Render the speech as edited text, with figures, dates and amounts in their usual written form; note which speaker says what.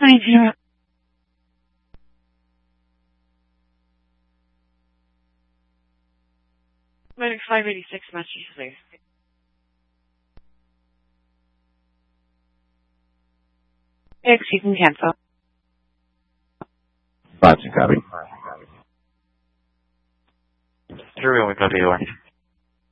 Speaker 1: 90. Medic 586, Massachusetts. X, you can cancel.
Speaker 2: 5, copy.
Speaker 3: 3, we copy the orange.